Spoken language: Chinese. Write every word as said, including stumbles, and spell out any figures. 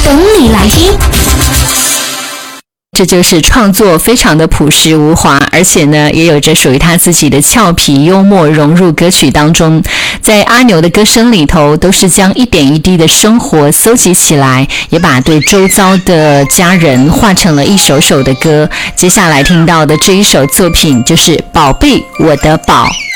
等你来听。 这就是创作非常的朴实无华，而且呢也有着属于他自己的俏皮幽默融入歌曲当中。在阿牛的歌声里头，都是将一点一滴的生活搜集起来，也把对周遭的家人画成了一首首的歌。接下来听到的这一首作品就是《宝贝我的宝》。